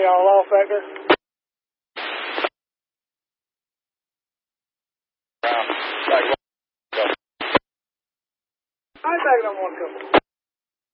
On low factor. I take them one couple.